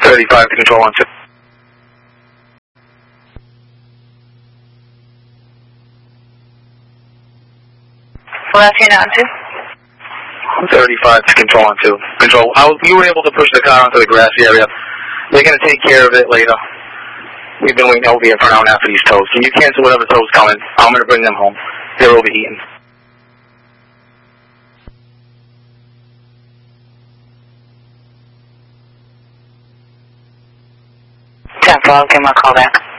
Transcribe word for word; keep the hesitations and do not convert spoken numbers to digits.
thirty-five to control one two. Philadelphia nine two. thirty-five to control one two. Control, I was, we were able to push the car onto the grassy area. They're going to take care of it later. We've been waiting over here for an hour and a half for these tows. Can you cancel whatever tows coming? I'm going to bring them home. They're overheating. ten four, I'll give my call back.